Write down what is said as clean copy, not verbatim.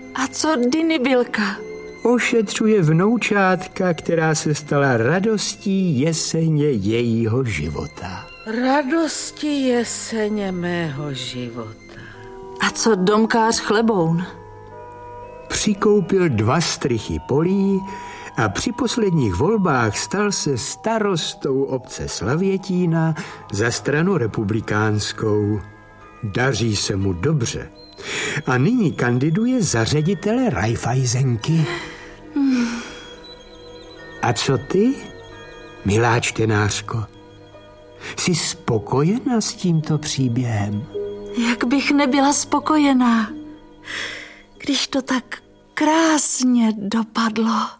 A co Dinibilka? Ošetřuje vnoučátka, která se stala radostí jeseně jejího života. Radosti jeseně mého života. A co domkář Chleboun? Přikoupil 2 strychy polí a při posledních volbách stal se starostou obce Slavětína za stranu republikánskou. Daří se mu dobře. A nyní kandiduje za ředitele Raiffeisenky. A co ty, milá čtenářko? Jsi spokojená s tímto příběhem? Jak bych nebyla spokojená, když to tak krásně dopadlo.